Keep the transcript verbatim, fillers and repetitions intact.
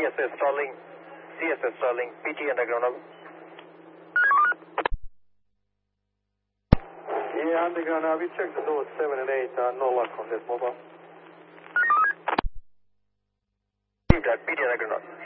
S S stalling, C S S stalling, P T underground over. Yeah, underground now, we checked the doors seven and eight, uh, no luck on this mobile. Leave that, P T underground.